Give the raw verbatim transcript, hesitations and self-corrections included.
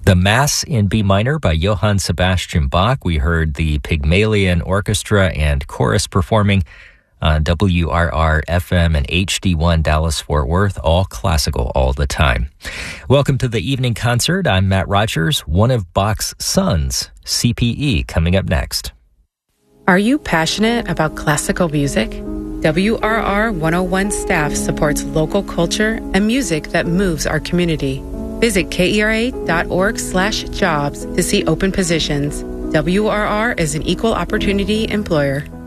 The Mass in B minor by Johann Sebastian Bach. We heard the Pygmalion Orchestra and chorus performing on W R R F M and H D one Dallas-Fort Worth, all classical all the time. Welcome to the evening concert. I'm Matt Rogers, one of Bach's sons, C P E, coming up next. Are you passionate about classical music? W R R one oh one staff supports local culture and music that moves our community. Visit kera.org slash jobs to see open positions. W R R is an equal opportunity employer.